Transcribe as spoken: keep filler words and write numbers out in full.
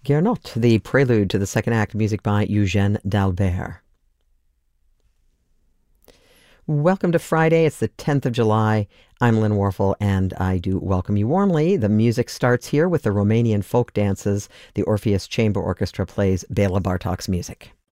Guernotte, the prelude to the second act, music by Eugène d'Albert. Welcome to Friday. It's the tenth of July. I'm Lynn Warfel, and I do welcome you warmly. The music starts here with the Romanian folk dances. The Orpheus Chamber Orchestra plays Bela Bartok's music.